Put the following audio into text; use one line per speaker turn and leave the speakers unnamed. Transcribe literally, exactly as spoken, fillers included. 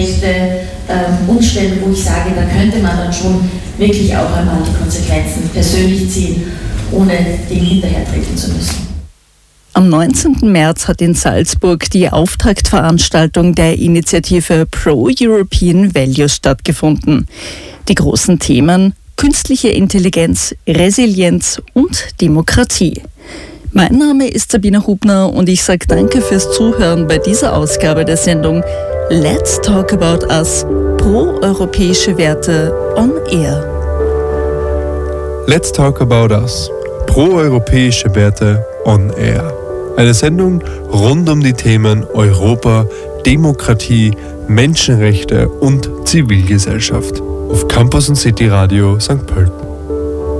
Menschenrechte ähm, umstellen, wo ich sage, da könnte man dann schon wirklich auch einmal die Konsequenzen persönlich ziehen, ohne dem hinterhertreten zu müssen.
Am neunzehnten März hat in Salzburg die Auftaktveranstaltung der Initiative Pro-European Values stattgefunden. Die großen Themen: künstliche Intelligenz, Resilienz und Demokratie. Mein Name ist Sabine Hubner und ich sage danke fürs Zuhören bei dieser Ausgabe der Sendung Let's Talk About Us, pro-europäische Werte on Air.
Let's Talk About Us, pro-europäische Werte on Air. Eine Sendung rund um die Themen Europa, Demokratie, Menschenrechte und Zivilgesellschaft auf Campus und City Radio Sankt Pölten.